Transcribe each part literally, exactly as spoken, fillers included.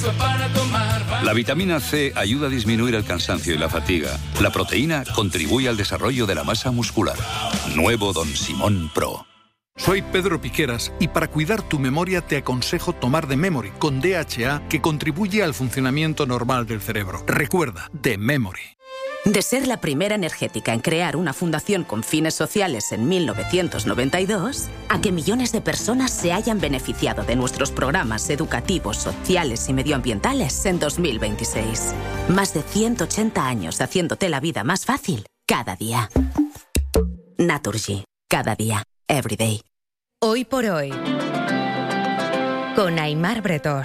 La vitamina C ayuda a disminuir el cansancio y la fatiga. La proteína contribuye al desarrollo de la masa muscular. Nuevo Don Simón Pro. Soy Pedro Piqueras y para cuidar tu memoria te aconsejo tomar The Memory con D H A, que contribuye al funcionamiento normal del cerebro. Recuerda, The Memory. De ser la primera energética en crear una fundación con fines sociales en mil novecientos noventa y dos, a que millones de personas se hayan beneficiado de nuestros programas educativos, sociales y medioambientales en dos mil veintiséis. Más de ciento ochenta años haciéndote la vida más fácil cada día. Naturgy. Cada día. Every day. Hoy por hoy. Con Aimar Bretos.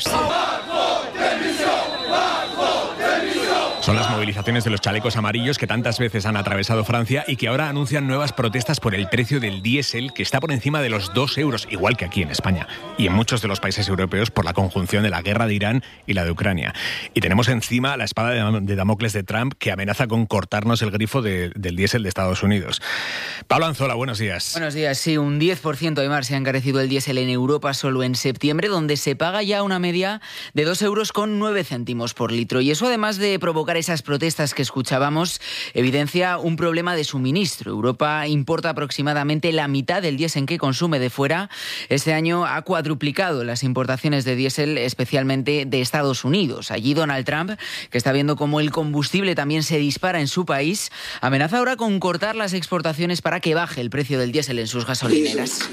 Son las movilizaciones de los chalecos amarillos que tantas veces han atravesado Francia y que ahora anuncian nuevas protestas por el precio del diésel, que está por encima de los dos euros, igual que aquí en España y en muchos de los países europeos, por la conjunción de la guerra de Irán y la de Ucrania. Y tenemos encima la espada de Damocles de Trump, que amenaza con cortarnos el grifo de, del diésel de Estados Unidos. Pablo Anzola, buenos días. Buenos días. Sí, un diez por ciento, Aimar, se ha encarecido el diésel en Europa solo en septiembre, donde se paga ya una media de dos euros con nueve céntimos por litro. Y eso, además de provocar esas protestas que escuchábamos, evidencia un problema de suministro. Europa importa aproximadamente la mitad del diésel que consume de fuera. Este año ha cuadruplicado las importaciones de diésel, especialmente de Estados Unidos. Allí Donald Trump, que está viendo cómo el combustible también se dispara en su país, amenaza ahora con cortar las exportaciones para que baje el precio del diésel en sus gasolineras.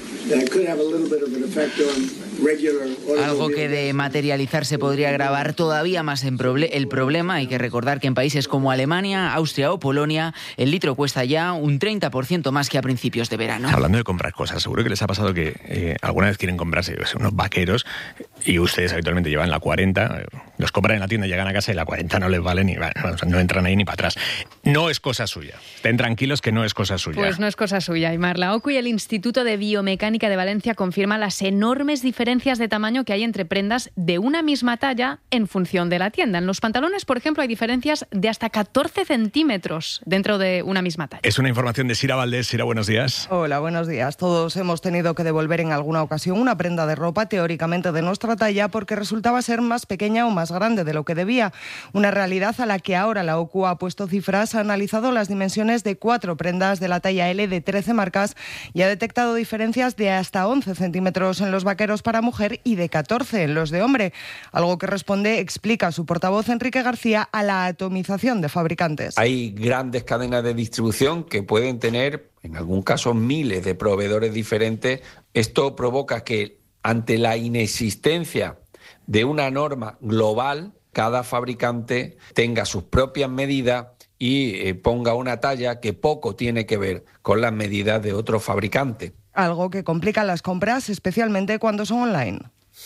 Algo que de materializarse podría agravar todavía más en proble- el problema. Hay que recordar que en países como Alemania, Austria o Polonia, el litro cuesta ya un treinta por ciento más que a principios de verano. Hablando de comprar cosas, seguro que les ha pasado que eh, alguna vez quieren comprarse unos vaqueros y ustedes habitualmente llevan la cuarenta, los compran en la tienda, llegan a casa y la cuarenta no les vale ni, bueno, no entran ahí ni para atrás. No es cosa suya. Estén tranquilos que no es cosa suya. Pues no es cosa suya, Aimar. La OCU y el Instituto de Biomecánica de Valencia confirman las enormes diferencias de tamaño que hay entre prendas de una misma talla en función de la tienda. En los pantalones, por ejemplo, hay diferencias de hasta catorce centímetros dentro de una misma talla. Es una información de Sira Valdés. Sira, buenos días. Hola, buenos días. Todos hemos tenido que devolver en alguna ocasión una prenda de ropa teóricamente de nuestra talla porque resultaba ser más pequeña o más grande de lo que debía. Una realidad a la que ahora la OCU ha puesto cifras, ha analizado las dimensiones de cuatro prendas de la talla L de trece marcas y ha detectado diferencias de hasta once centímetros en los vaqueros para mujer y de catorce en los de hombre. Algo que responde, explica su portavoz Enrique García, a la atomización de fabricantes. Hay grandes cadenas de distribución que pueden tener, en algún caso, miles de proveedores diferentes. Esto provoca que, ante la inexistencia de una norma global, cada fabricante tenga sus propias medidas y eh, ponga una talla que poco tiene que ver con las medidas de otro fabricante. Algo que complica las compras, especialmente cuando son online.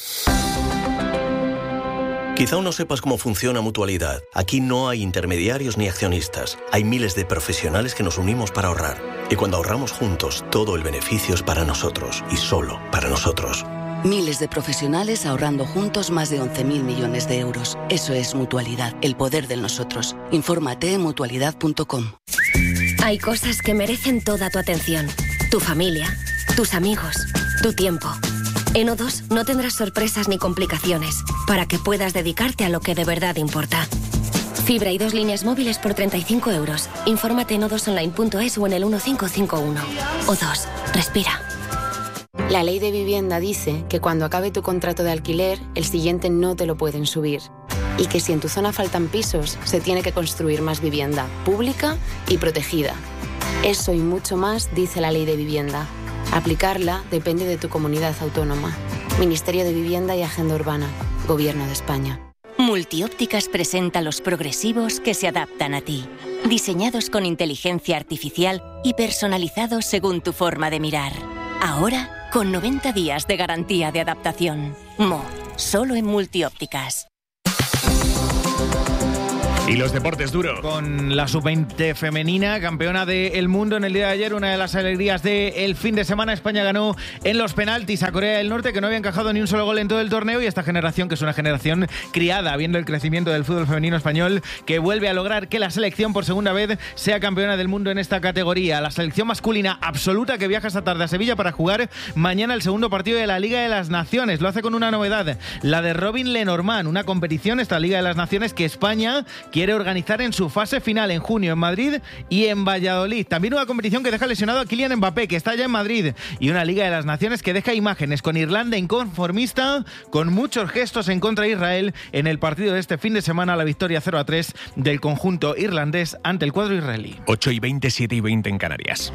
Quizá aún no sepas cómo funciona Mutualidad. Aquí no hay intermediarios ni accionistas. Hay miles de profesionales que nos unimos para ahorrar. Y cuando ahorramos juntos, todo el beneficio es para nosotros y solo para nosotros. Miles de profesionales ahorrando juntos más de once mil millones de euros. Eso es Mutualidad, el poder del nosotros. Infórmate en mutualidad punto com. Hay cosas que merecen toda tu atención. Tu familia, tus amigos, tu tiempo. En O dos no tendrás sorpresas ni complicaciones para que puedas dedicarte a lo que de verdad importa. Fibra y dos líneas móviles por treinta y cinco euros. Infórmate en o dos online punto es o en el uno cinco cinco uno. O dos, respira. La ley de vivienda dice que cuando acabe tu contrato de alquiler, el siguiente no te lo pueden subir. Y que si en tu zona faltan pisos, se tiene que construir más vivienda, pública y protegida. Eso y mucho más dice la ley de vivienda. Aplicarla depende de tu comunidad autónoma. Ministerio de Vivienda y Agenda Urbana. Gobierno de España. Multiópticas presenta los progresivos que se adaptan a ti. Diseñados con inteligencia artificial y personalizados según tu forma de mirar. Ahora, con noventa días de garantía de adaptación. Mo, solo en Multiópticas. Y los deportes duros. Con la sub veinte femenina, campeona del mundo en el día de ayer, una de las alegrías del fin de semana. España ganó en los penaltis a Corea del Norte, que no había encajado ni un solo gol en todo el torneo, y esta generación, que es una generación criada, viendo el crecimiento del fútbol femenino español, que vuelve a lograr que la selección por segunda vez sea campeona del mundo en esta categoría. La selección masculina absoluta, que viaja esta tarde a Sevilla para jugar mañana el segundo partido de la Liga de las Naciones. Lo hace con una novedad, la de Robin Lenormand, una competición, esta Liga de las Naciones, que España quiere organizar en su fase final en junio en Madrid y en Valladolid. También una competición que deja lesionado a Kylian Mbappé, que está ya en Madrid, y una Liga de las Naciones que deja imágenes con Irlanda inconformista, con muchos gestos en contra de Israel en el partido de este fin de semana, la victoria cero a tres del conjunto irlandés ante el cuadro israelí. ocho y veinte, siete y veinte en Canarias.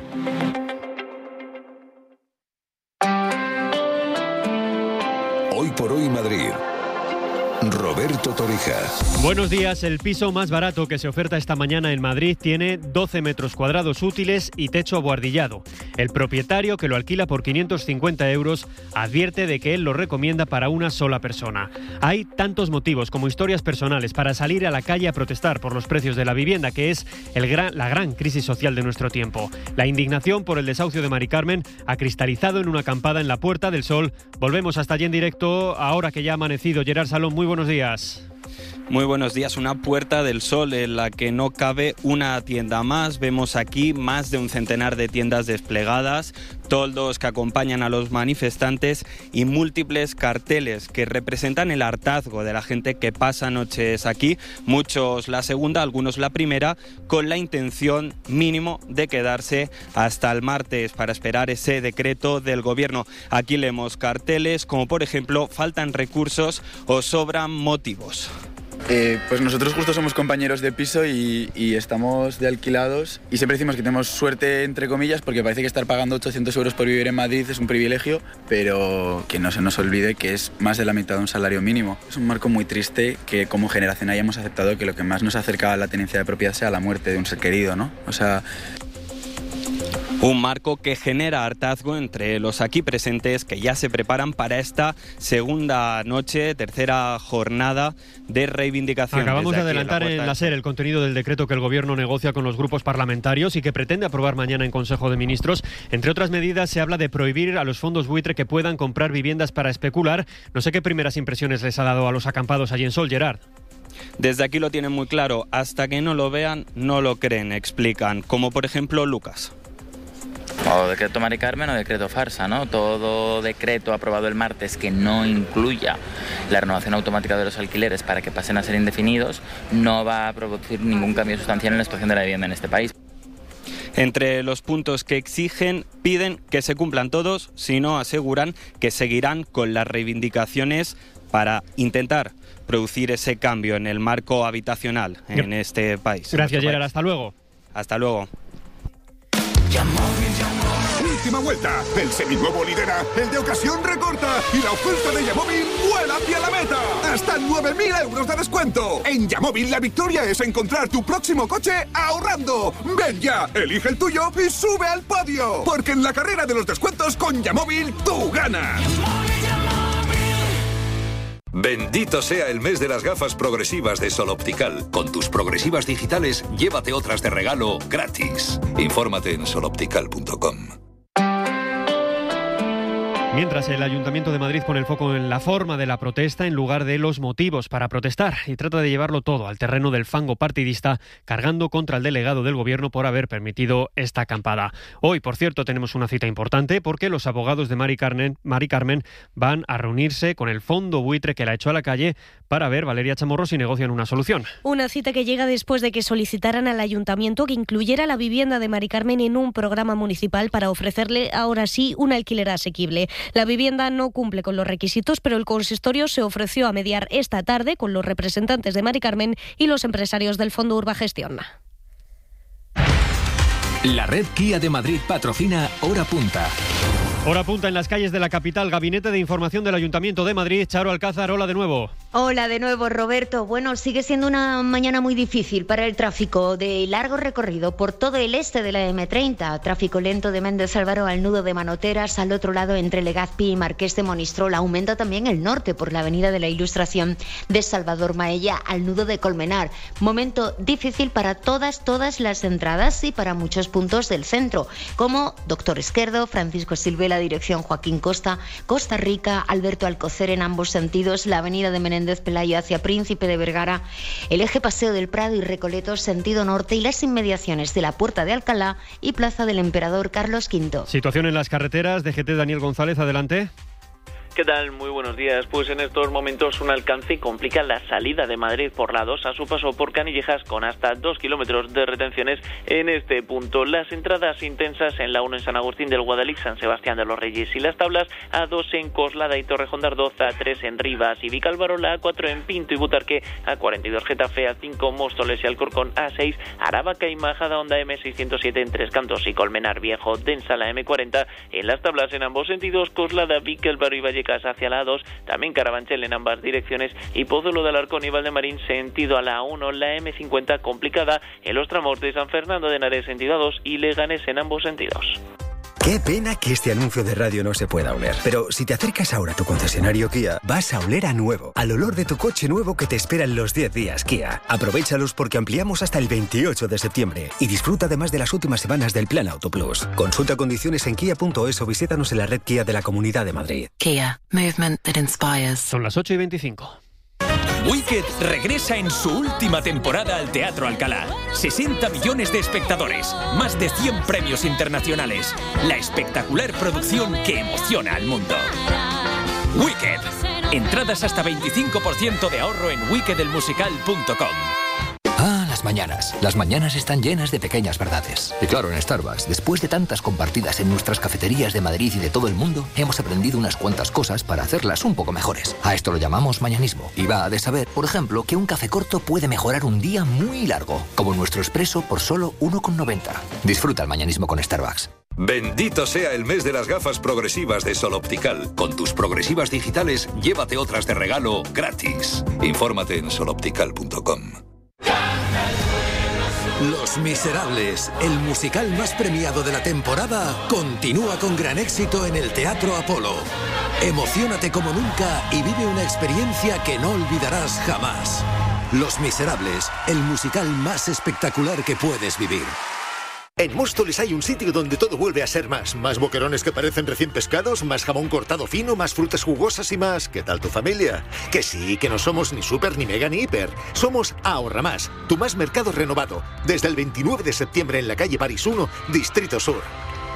Hoy por hoy Madrid. Roberto Torija. Buenos días. El piso más barato que se oferta esta mañana en Madrid tiene doce metros cuadrados útiles y techo abuhardillado. El propietario, que lo alquila por quinientos cincuenta euros, advierte de que él lo recomienda para una sola persona. Hay tantos motivos como historias personales para salir a la calle a protestar por los precios de la vivienda, que es el gran, la gran crisis social de nuestro tiempo. La indignación por el desahucio de Mari Carmen ha cristalizado en una acampada en la Puerta del Sol. Volvemos hasta allí en directo, ahora que ya ha amanecido. Gerard Salón, muy buenos días. Muy buenos días. Una Puerta del Sol en la que no cabe una tienda más. Vemos aquí más de un centenar de tiendas desplegadas, toldos que acompañan a los manifestantes y múltiples carteles que representan el hartazgo de la gente que pasa noches aquí, muchos la segunda, algunos la primera, con la intención mínimo de quedarse hasta el martes para esperar ese decreto del gobierno. Aquí leemos carteles como, por ejemplo, faltan recursos o sobran motivos. Eh, pues nosotros justo somos compañeros de piso y, y estamos de alquilados, y siempre decimos que tenemos suerte, entre comillas, porque parece que estar pagando ochocientos euros por vivir en Madrid es un privilegio, pero que no se nos olvide que es más de la mitad de un salario mínimo. Es un marco muy triste que como generación hayamos aceptado que lo que más nos acerca a la tenencia de propiedad sea la muerte de un ser querido, ¿no? O sea... Un marco que genera hartazgo entre los aquí presentes, que ya se preparan para esta segunda noche, tercera jornada de reivindicación. Acabamos de adelantar en la SER el contenido del decreto que el Gobierno negocia con los grupos parlamentarios y que pretende aprobar mañana en Consejo de Ministros. Entre otras medidas, se habla de prohibir a los fondos buitre que puedan comprar viviendas para especular. No sé qué primeras impresiones les ha dado a los acampados allí en Sol, Gerard. Desde aquí lo tienen muy claro. Hasta que no lo vean, no lo creen, explican. Como por ejemplo Lucas. O decreto Mari Carmen o decreto farsa, ¿no? Todo decreto aprobado el martes que no incluya la renovación automática de los alquileres para que pasen a ser indefinidos no va a producir ningún cambio sustancial en la situación de la vivienda en este país. Entre los puntos que exigen, piden que se cumplan todos, si no aseguran que seguirán con las reivindicaciones para intentar producir ese cambio en el marco habitacional en este país. Gracias, Gerard. País. Hasta luego. Hasta luego. Última vuelta. El seminuevo lidera, el de ocasión recorta y la oferta de Yamóvil vuela hacia la meta. Hasta nueve mil euros de descuento. En Yamóvil la victoria es encontrar tu próximo coche ahorrando. Ven ya, elige el tuyo y sube al podio. Porque en la carrera de los descuentos con Yamóvil tú ganas. Bendito sea el mes de las gafas progresivas de Sol Optical. Con tus progresivas digitales, llévate otras de regalo gratis. Infórmate en sol optical punto com. Mientras el Ayuntamiento de Madrid pone el foco en la forma de la protesta en lugar de los motivos para protestar y trata de llevarlo todo al terreno del fango partidista, cargando contra el delegado del Gobierno por haber permitido esta acampada. Hoy, por cierto, tenemos una cita importante porque los abogados de Mari Carmen, Mari Carmen van a reunirse con el fondo buitre que la echó a la calle para ver, Valeria Chamorro, si negocian una solución. Una cita que llega después de que solicitaran al Ayuntamiento que incluyera la vivienda de Mari Carmen en un programa municipal para ofrecerle ahora sí un alquiler asequible. La vivienda no cumple con los requisitos, pero el consistorio se ofreció a mediar esta tarde con los representantes de Mari Carmen y los empresarios del Fondo Urbagestión. La red Kia de Madrid patrocina Hora Punta. Hora punta en las calles de la capital. Gabinete de Información del Ayuntamiento de Madrid. Charo Alcázar, hola de nuevo. Hola de nuevo, Roberto. Bueno, sigue siendo una mañana muy difícil para el tráfico de largo recorrido por todo el este de la eme treinta. Tráfico lento de Méndez Álvaro al nudo de Manoteras, al otro lado entre Legazpi y Marqués de Monistrol. Aumenta también el norte por la avenida de la Ilustración de Salvador Maella al nudo de Colmenar. Momento difícil para todas, todas las entradas y para muchos puntos del centro, como Doctor Esquerdo, Francisco Silvela, dirección Joaquín Costa, Costa Rica, Alberto Alcocer en ambos sentidos, la avenida de Menéndez Pelayo hacia Príncipe de Vergara, el eje Paseo del Prado y Recoletos sentido norte y las inmediaciones de la Puerta de Alcalá y Plaza del Emperador Carlos quinto. Situación en las carreteras, D G T Daniel González, adelante. ¿Qué tal? Muy buenos días. Pues en estos momentos un alcance complica la salida de Madrid por la dos a su paso por Canillejas con hasta dos kilómetros de retenciones en este punto. Las entradas intensas en la uno en San Agustín del Guadalix, San Sebastián de los Reyes y Las Tablas, A dos en Coslada y Torrejón de Ardoz, A tres en Rivas y Vicálvaro, la A cuatro en Pinto y Butarque, A cuarenta y dos Getafe, A cinco Móstoles y Alcorcón, A seis Aravaca y Majadahonda, eme seiscientos siete en Tres Cantos y Colmenar Viejo, densa la eme cuarenta en Las Tablas en ambos sentidos, Coslada, Vicálvaro y Valle hacia la A dos, también Carabanchel en ambas direcciones y Pozuelo de Alarcón y Valdemarín sentido a la A uno, la eme cincuenta complicada en los tramos de San Fernando de Henares sentido A dos y Leganés en ambos sentidos. Qué pena que este anuncio de radio no se pueda oler. Pero si te acercas ahora a tu concesionario Kia, vas a oler a nuevo. Al olor de tu coche nuevo que te espera en los diez días Kia. Aprovéchalos porque ampliamos hasta el veintiocho de septiembre. Y disfruta además de las últimas semanas del Plan Auto Plus. Consulta condiciones en kia punto es o visítanos en la red Kia de la Comunidad de Madrid. Kia. Movement that inspires. Son las ocho y veinticinco. Wicked regresa en su última temporada al Teatro Alcalá. sesenta millones de espectadores, más de cien premios internacionales. La espectacular producción que emociona al mundo. Wicked. Entradas hasta veinticinco por ciento de ahorro en wicked el musical punto com. Ah, las mañanas. Las mañanas están llenas de pequeñas verdades. Y claro, en Starbucks, después de tantas compartidas en nuestras cafeterías de Madrid y de todo el mundo, hemos aprendido unas cuantas cosas para hacerlas un poco mejores. A esto lo llamamos mañanismo. Y va de saber, por ejemplo, que un café corto puede mejorar un día muy largo, como nuestro expreso por solo uno con noventa. Disfruta el mañanismo con Starbucks. Bendito sea el mes de las gafas progresivas de Sol Optical. Con tus progresivas digitales, llévate otras de regalo gratis. Infórmate en sol optical punto com. Los Miserables, el musical más premiado de la temporada, continúa con gran éxito en el Teatro Apolo. Emociónate como nunca y vive una experiencia que no olvidarás jamás. Los Miserables, el musical más espectacular que puedes vivir. En Móstoles hay un sitio donde todo vuelve a ser más. Más boquerones que parecen recién pescados, más jamón cortado fino, más frutas jugosas y más. ¿Qué tal tu familia? Que sí, que no somos ni súper, ni mega, ni hiper. Somos Ahorra Más, tu más mercado renovado. Desde el veintinueve de septiembre en la calle París uno, Distrito Sur.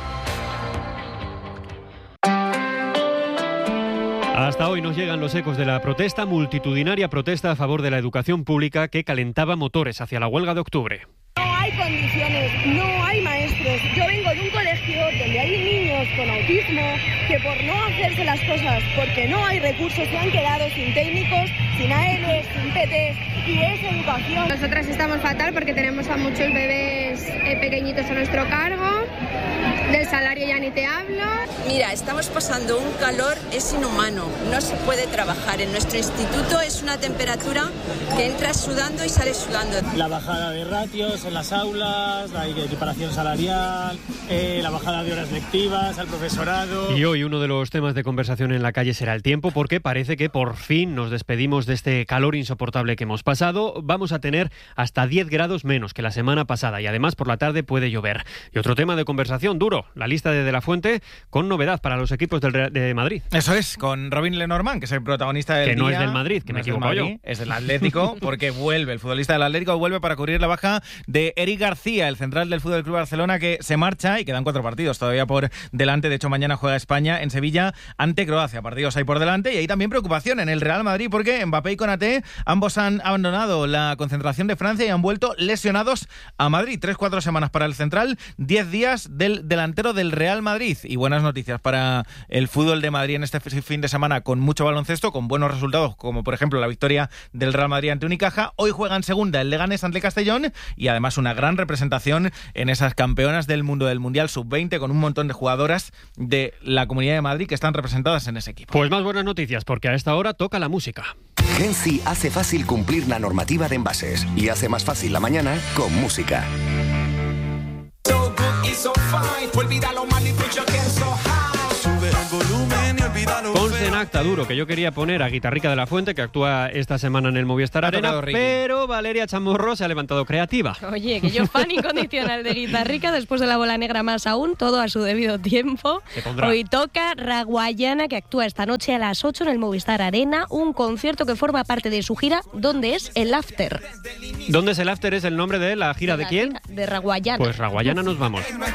Hasta hoy nos llegan los ecos de la protesta, multitudinaria protesta a favor de la educación pública que calentaba motores hacia la huelga de octubre. No hay condiciones, no hay maestros. Yo vengo de un colegio donde hay niños con autismo que por no hacerse las cosas, porque no hay recursos, se han quedado sin técnicos, sin A L, sin P T, y es educación. Nosotras estamos fatal porque tenemos a muchos bebés eh, pequeñitos a nuestro cargo, del salario ya ni te hablo. Mira, estamos pasando un calor, es inhumano, no se puede trabajar. En nuestro instituto es una temperatura que entras sudando y sales sudando. La bajada de ratios en las aulas, la equiparación salarial, eh, la bajada de horas lectivas al profesorado. Y hoy uno de los temas de conversación en la calle será el tiempo, porque parece que por fin nos despedimos de este calor insoportable que hemos pasado. Vamos a tener hasta diez grados menos que la semana pasada y además por la tarde puede llover. Y otro tema de conversación duro, la lista de De La Fuente con novedad para los equipos del Real de Madrid. Eso es, con Robin Lenormand, que es el protagonista del que día. Que no es del Madrid, que no me es equivoco Madrid, yo. Es del Atlético, porque vuelve, el futbolista del Atlético vuelve para cubrir la baja de Eric García, el central del Fútbol Club Barcelona, que se marcha y quedan cuatro partidos todavía por delante. De hecho, mañana juega España en Sevilla ante Croacia. Partidos hay por delante y hay también preocupación en el Real Madrid porque Mbappé y Konaté ambos han abandonado la concentración de Francia y han vuelto lesionados a Madrid. Tres, cuatro semanas para el central, diez días del delantero del Real Madrid. Y buenas noticias para el fútbol de Madrid en este fin de semana, con mucho baloncesto, con buenos resultados, como por ejemplo la victoria del Real Madrid ante Unicaja. Hoy juegan segunda el Leganés ante Castellón y además una gran representación en esas campeonas del mundo del Mundial sub veinte, con un montón de jugadoras de la Comunidad de Madrid que están representadas en ese equipo. Pues más buenas noticias, porque a esta hora toca la música. Gensi hace fácil cumplir la normativa de envases y hace más fácil la mañana con música. Ponce en acta duro, que yo quería poner a Guitarrica de la Fuente, que actúa esta semana en el Movistar Ha Arena, tocado Ricky. pero Valeria Chamorro se ha levantado creativa. Oye, que yo fan incondicional de Guitarrica, después de la bola negra más aún, todo a su debido tiempo. Se pondrá. Hoy toca Raguayana, que actúa esta noche a las ocho en el Movistar Arena, un concierto que forma parte de su gira, donde es el After. ¿Dónde es el After? ¿Es el nombre de la gira de, la quién? gira de Raguayana. Pues Raguayana nos vamos.